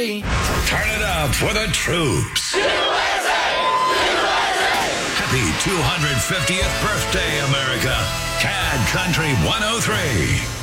Turn it up for the troops. Happy 250th birthday, America. CAD Country 103.